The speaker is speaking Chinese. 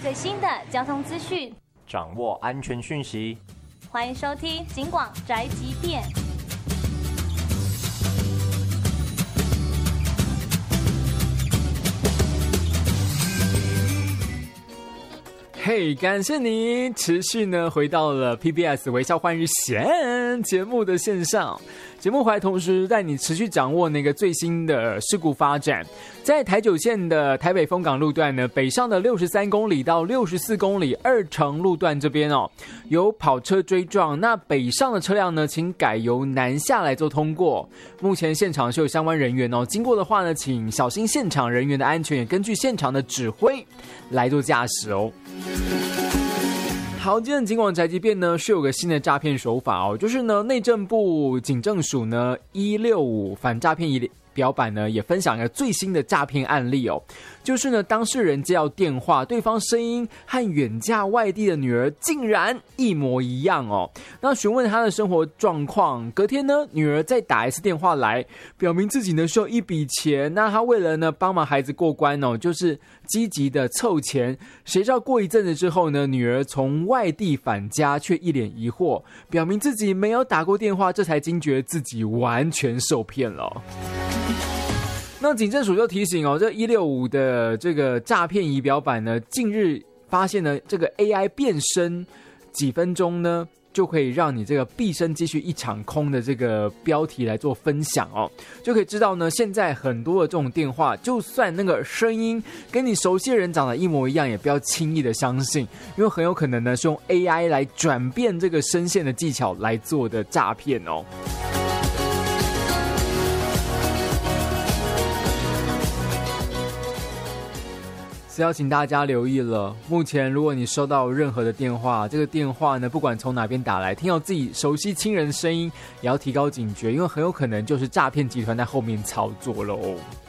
最新的交通资讯， 掌握安全讯息。 欢迎收听警广宅急便。 嘿，感谢你持续呢回到了 PBS 微笑换日线节目的线上。节目还同时带你持续掌握那个最新的事故发展。在台九线的台北丰港路段呢，北上的63公里到64公里2城路段这边哦，有跑车追撞，那北上的车辆呢，请改由南下来做通过。目前现场是有相关人员哦，经过的话呢，请小心现场人员的安全，也根据现场的指挥来做驾驶哦。好，今天的警广宅急便呢是有个新的诈骗手法哦，就是呢内政部警政署呢165反诈骗仪表板呢也分享一个最新的诈骗案例哦，就是呢当事人接到电话，对方声音和远嫁外地的女儿竟然一模一样哦。那询问她的生活状况，隔天呢女儿再打一次电话来，表明自己呢需要一笔钱，那她为了呢帮忙孩子过关哦，就是积极的凑钱，谁知道过一阵子之后呢，女儿从外地返家，却一脸疑惑，表明自己没有打过电话，这才惊觉自己完全受骗了。那警政署就提醒哦，这165的这个诈骗仪表板呢，近日发现呢，这个 AI 变身几分钟呢，就可以让你这个毕生积蓄一场空的这个标题来做分享哦，就可以知道呢，现在很多的这种电话，就算那个声音跟你熟悉的人长得一模一样，也不要轻易的相信，因为很有可能呢是用 AI 来转变这个声线的技巧来做的诈骗哦。是要请大家留意了，目前如果你收到任何的电话，这个电话呢不管从哪边打来，听到自己熟悉亲人的声音，也要提高警觉，因为很有可能就是诈骗集团在后面操作咯。